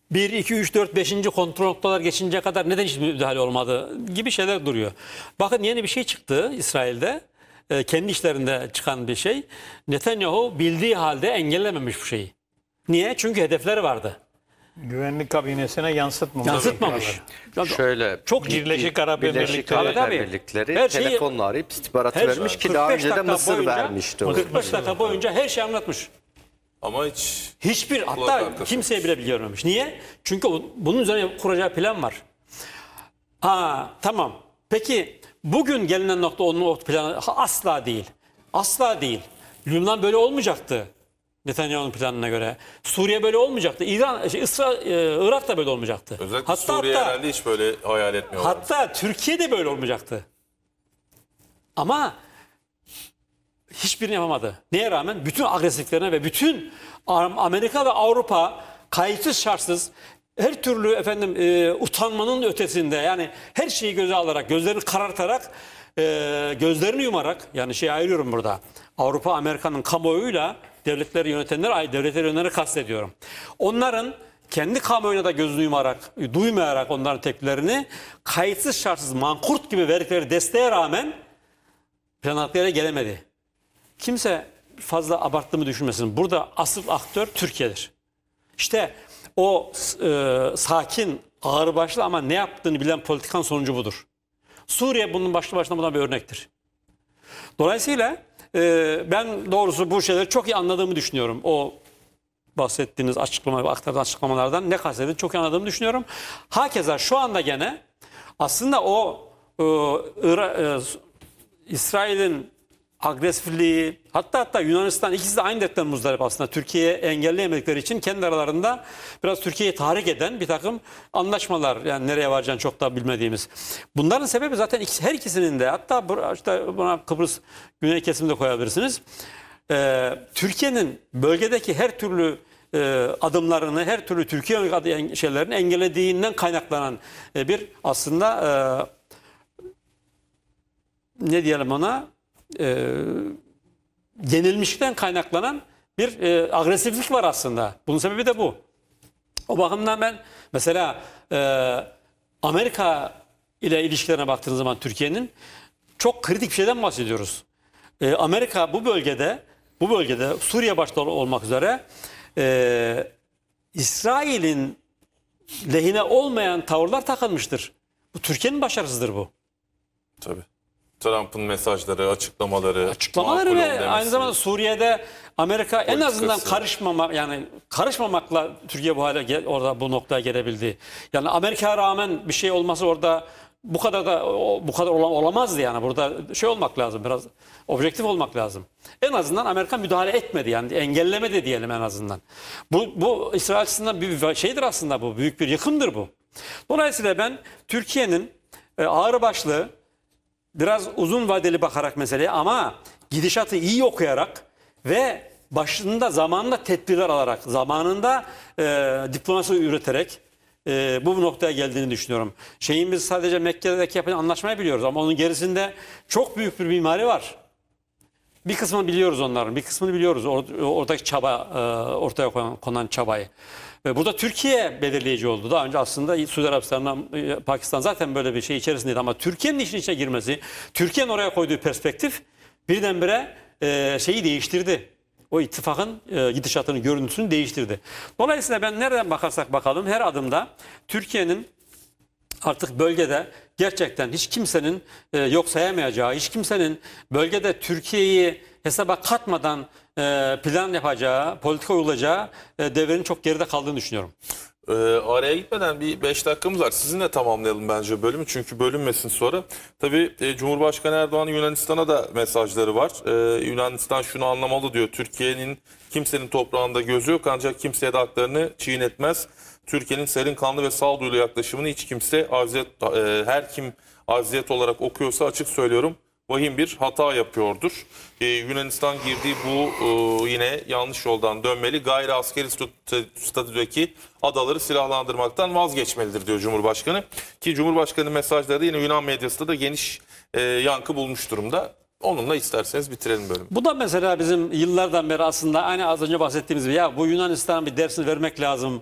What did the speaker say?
1, 2, 3, 4, 5. kontrol noktalar geçinceye kadar neden hiç müdahale olmadı gibi şeyler duruyor. Bakın yeni bir şey çıktı İsrail'de. Kendi işlerinde çıkan bir şey. Netanyahu bildiği halde engellememiş bu şeyi. Niye? Çünkü hedefleri vardı. Güvenlik kabinesine yansıtmamış. Yansıtmamış. Şöyle Çok Birleşik Arap Birleşik Emirlikleri. Arap Tabii. Emirlikleri Her şeyi- telefonla arayıp istihbaratı her- vermiş ki daha 45 önce de dakika Mısır boyunca- vermişti onu. 45 dakika boyunca her şeyi anlatmış. Ama hiç Hiçbir Kulak hatta arkası. kimseye bile bilgi vermemiş. Niye? Çünkü bunun üzerine kuracağı plan var. Tamam. Peki bugün gelinen nokta onun o planı asla değil. Asla değil. Lübnan böyle olmayacaktı. Netanyahu'nun planına göre. Suriye böyle olmayacaktı. Irak da böyle olmayacaktı. özellikle Suriye herhalde hiç böyle hayal etmiyorlar. Hatta Türkiye de böyle olmayacaktı. Ama hiçbirini yapamadı. Neye rağmen? Bütün agresiflerine ve bütün Amerika ve Avrupa kayıtsız şartsız her türlü utanmanın ötesinde, yani her şeyi göze alarak, gözlerini karartarak, gözlerini yumarak, yani ayırıyorum burada. Avrupa, Amerika'nın kamuoyuyla devletleri yönetenleri kastediyorum. Onların kendi kamuoyuna da gözünü yumarak, duymayarak onların tepkilerini kayıtsız şartsız mankurt gibi verdikleri desteğe rağmen planladıkları yere gelemedi. Kimse fazla abarttığımı düşünmesin. Burada asıl aktör Türkiye'dir. İşte o sakin, ağırbaşlı ama ne yaptığını bilen politikanın sonucu budur. Suriye bunun başlı başına buna bir örnektir. Dolayısıyla ben doğrusu bu şeyleri çok iyi anladığımı düşünüyorum. O bahsettiğiniz aktardığınız açıklamalardan ne kastedildiğini çok iyi anladığımı düşünüyorum. Hakeza şu anda gene aslında o İsrail'in agresifliği, hatta Yunanistan, ikisi de aynı dertten muzdarip aslında. Türkiye'ye engelleyemedikleri için kendi aralarında biraz Türkiye'yi tahrik eden bir takım anlaşmalar, yani nereye varacağını çok da bilmediğimiz. Bunların sebebi zaten her ikisinin de, hatta işte buna Kıbrıs güney kesiminde koyabilirsiniz. Türkiye'nin bölgedeki her türlü adımlarını, her türlü Türkiye yönelik şeylerini engellediğinden kaynaklanan bir aslında ne diyelim ona, yenilmişlikten kaynaklanan bir agresiflik var aslında. Bunun sebebi de bu. O bakımdan ben mesela Amerika ile ilişkilerine baktığınız zaman Türkiye'nin çok kritik bir şeyden bahsediyoruz. Amerika bu bölgede Suriye başta olmak üzere İsrail'in lehine olmayan tavırlar takılmıştır. Bu Türkiye'nin başarısıdır bu. Tabii. Trump'ın mesajları, açıklamaları Açıklamaları ve aynı zamanda Suriye'de Amerika en azından politikası. karışmamakla Türkiye bu bu noktaya gelebildi. Yani Amerika'ya rağmen bir şey olması orada bu kadar olamazdı yani. Burada olmak lazım, biraz objektif olmak lazım. En azından Amerika müdahale etmedi, yani engellemedi diyelim en azından. Bu İsrail açısından bir şeydir aslında, bu büyük bir yıkımdır bu. Dolayısıyla ben Türkiye'nin ağırbaşlı, biraz uzun vadeli bakarak meseleye, ama gidişatı iyi okuyarak ve zamanında tedbirler alarak, zamanında diplomasi üreterek bu noktaya geldiğini düşünüyorum. Biz sadece Mekke'deki yapılan anlaşmayı biliyoruz ama onun gerisinde çok büyük bir mimari var. Bir kısmını biliyoruz onların, bir kısmını biliyoruz. Oradaki çaba, ortaya konan çabayı. Burada Türkiye belirleyici oldu. Daha önce aslında Suudi Arabistan'la Pakistan zaten böyle bir şey içerisindeydi ama Türkiye'nin işin içine girmesi, Türkiye'nin oraya koyduğu perspektif birdenbire şeyi değiştirdi. O ittifakın gidişatını, görüntüsünü değiştirdi. Dolayısıyla ben nereden bakarsak bakalım her adımda Türkiye'nin artık bölgede gerçekten hiç kimsenin yok sayamayacağı, hiç kimsenin bölgede Türkiye'yi hesaba katmadan plan yapacağı, politika uygulayacağı devrenin çok geride kaldığını düşünüyorum. Araya gitmeden bir 5 dakikamız var. Sizinle tamamlayalım bence bölümü, çünkü bölünmesin sonra. Tabii Cumhurbaşkanı Erdoğan'ın Yunanistan'a da mesajları var. Yunanistan şunu anlamalı diyor: Türkiye'nin kimsenin toprağında gözü yok, ancak kimseye de haklarını çiğnetmez. Türkiye'nin serin kanlı ve sağduyulu yaklaşımını hiç kimse her kim aziyet olarak okuyorsa açık söylüyorum vahim bir hata yapıyordur. Yunanistan girdiği bu yine yanlış yoldan dönmeli. Gayri askeri statüdeki adaları silahlandırmaktan vazgeçmelidir diyor Cumhurbaşkanı. Ki Cumhurbaşkanı mesajları da yine Yunan medyasında da geniş yankı bulmuş durumda. Onunla isterseniz bitirelim bölümü. Bu da mesela bizim yıllardan beri aslında aynı az önce bahsettiğimiz gibi, ya bu Yunanistan'ın bir dersini vermek lazım